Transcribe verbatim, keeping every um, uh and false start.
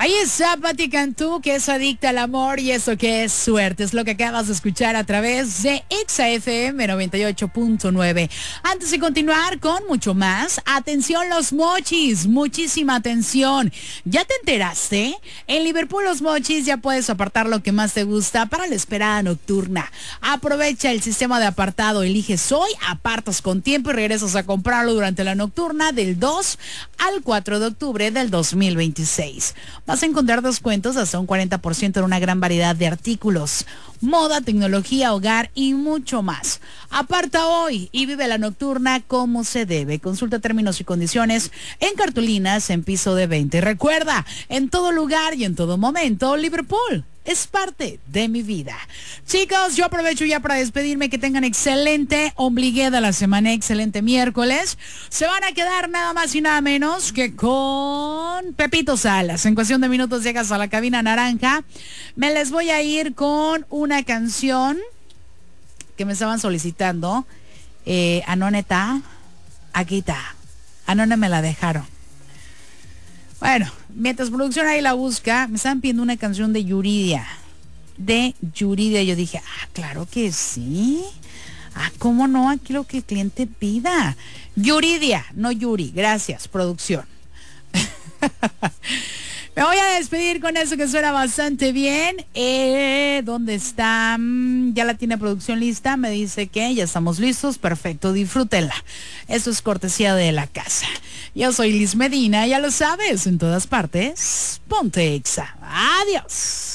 Ahí está Pati Cantú, que es adicta al amor y eso que es suerte. Es lo que acabas de escuchar a través de Exa F M noventa y ocho punto nueve. Antes de continuar con mucho más, atención los mochis, muchísima atención. ¿Ya te enteraste? En Liverpool los mochis ya puedes apartar lo que más te gusta para la esperada nocturna. Aprovecha el sistema de apartado, eliges hoy, apartas con tiempo y regresas a comprarlo durante la nocturna del dos al cuatro de octubre del dos mil veintiséis. Vas a encontrar descuentos hasta un cuarenta por ciento en una gran variedad de artículos, moda, tecnología, hogar y mucho más. Aparta hoy y vive la nocturna como se debe. Consulta términos y condiciones en cartulinas en piso de veinte. Recuerda, en todo lugar y en todo momento, Liverpool es parte de mi vida. Chicos, yo aprovecho ya para despedirme. Que tengan excelente ombligué de la semana, excelente miércoles. Se van a quedar nada más y nada menos que con Pepito Salas. En cuestión de minutos llegas a la cabina naranja. Me les voy a ir con una canción que me estaban solicitando. Eh, Anoneta, aquí está. Anone me la dejaron. Bueno, mientras producción ahí la busca, me estaban pidiendo una canción de Yuridia. De Yuridia. Yo dije, ah, claro que sí. Ah, ¿cómo no? Aquí lo que el cliente pida. Yuridia, no Yuri. Gracias, producción. Me voy a despedir con eso que suena bastante bien. Eh, ¿Dónde está? Ya la tiene producción lista. Me dice que ya estamos listos. Perfecto, disfrútenla. Eso es cortesía de la casa. Yo soy Liz Medina, ya lo sabes, en todas partes. Ponte Exa. Adiós.